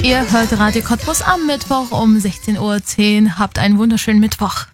Ihr hört Radio Cottbus am Mittwoch um 16:10 Uhr. Habt einen wunderschönen Mittwoch.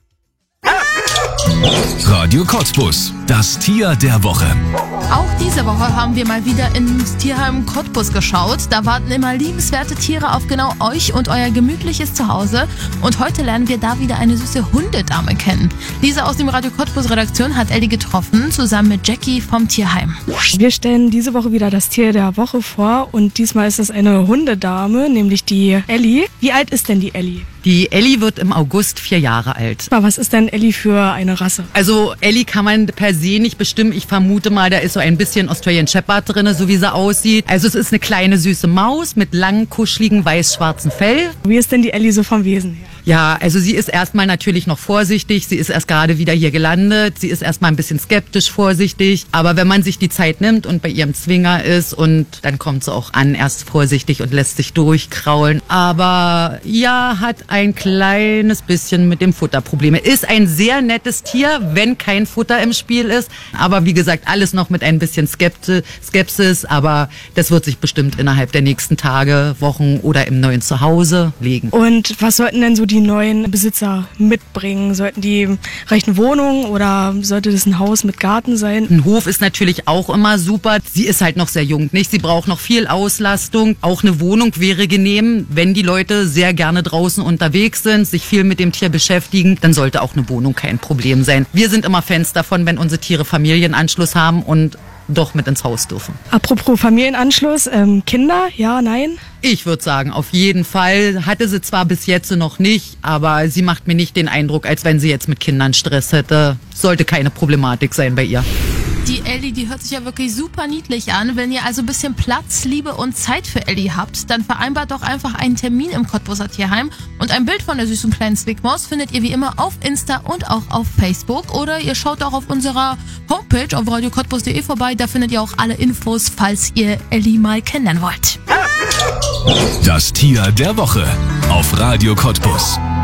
Radio Cottbus, das Tier der Woche. Auch diese Woche haben wir mal wieder ins Tierheim Cottbus geschaut. Da warten immer liebenswerte Tiere auf genau euch und euer gemütliches Zuhause. Und heute lernen wir da wieder eine süße Hundedame kennen. Lisa aus dem Radio Cottbus Redaktion hat Elli getroffen, zusammen mit Jackie vom Tierheim. Wir stellen diese Woche wieder das Tier der Woche vor und diesmal ist es eine Hundedame, nämlich die Elli. Wie alt ist denn die Elli? Die Elli wird im August 4 Jahre alt. Was ist denn Elli für eine Rasse? Also Elli kann man per se nicht bestimmen. Ich vermute mal, da ist so ein bisschen Australian Shepherd drin, so wie sie aussieht. Also es ist eine kleine süße Maus mit langen, kuscheligen, weiß-schwarzen Fell. Wie ist denn die Elli so vom Wesen her? Ja, also sie ist erstmal natürlich noch vorsichtig. Sie ist erst gerade wieder hier gelandet. Sie ist erstmal ein bisschen skeptisch vorsichtig. Aber wenn man sich die Zeit nimmt und bei ihrem Zwinger ist und dann kommt sie auch an, erst vorsichtig und lässt sich durchkraulen. Aber ja, hat ein kleines bisschen mit dem Futter Probleme. Ist ein sehr nettes Tier, wenn kein Futter im Spiel ist. Aber wie gesagt, alles noch mit ein bisschen Skepsis. Aber das wird sich bestimmt innerhalb der nächsten Tage, Wochen oder im neuen Zuhause legen. Und was sollten denn so die neuen Besitzer mitbringen? Sollten die reichen Wohnungen oder sollte das ein Haus mit Garten sein? Ein Hof ist natürlich auch immer super. Sie ist halt noch sehr jung, nicht? Sie braucht noch viel Auslastung. Auch eine Wohnung wäre genehm. Wenn die Leute sehr gerne draußen unterwegs sind, sich viel mit dem Tier beschäftigen, dann sollte auch eine Wohnung kein Problem sein. Wir sind immer Fans davon, wenn unsere Tiere Familienanschluss haben und doch mit ins Haus dürfen. Apropos Familienanschluss, Kinder, ja, nein? Ich würde sagen, auf jeden Fall. Hatte sie zwar bis jetzt noch nicht, aber sie macht mir nicht den Eindruck, als wenn sie jetzt mit Kindern Stress hätte. Sollte keine Problematik sein bei ihr. Die Elli, die hört sich ja wirklich super niedlich an. Wenn ihr also ein bisschen Platz, Liebe und Zeit für Elli habt, dann vereinbart doch einfach einen Termin im Cottbuser Tierheim. Und ein Bild von der süßen kleinen Zwickmaus findet ihr wie immer auf Insta und auch auf Facebook. Oder ihr schaut auch auf unserer Homepage auf radiocottbus.de vorbei. Da findet ihr auch alle Infos, falls ihr Elli mal kennenlernen wollt. Das Tier der Woche auf Radio Cottbus.